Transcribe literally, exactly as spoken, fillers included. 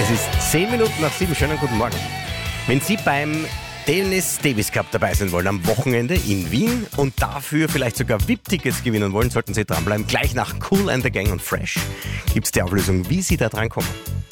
Es ist zehn Minuten nach sieben. Schönen guten Morgen. Wenn Sie beim Tennis Davis Cup dabei sein wollen am Wochenende in Wien und dafür vielleicht sogar V I P-Tickets gewinnen wollen, sollten Sie dranbleiben. Gleich nach Kool and the Gang und Fresh gibt es die Auflösung, wie Sie da drankommen.